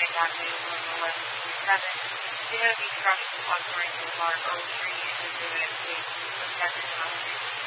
Grand Avenue, room 1127. DOD Trucks Operating Boulevard, Earl Street, Houston, United States, Wisconsin,